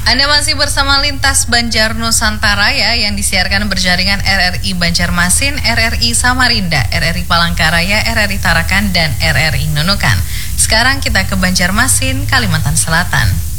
Anda masih bersama Lintas Banjar Nusantara ya, yang disiarkan berjaringan RRI Banjarmasin, RRI Samarinda, RRI Palangkaraya, RRI Tarakan, dan RRI Nunukan. Sekarang kita ke Banjarmasin, Kalimantan Selatan.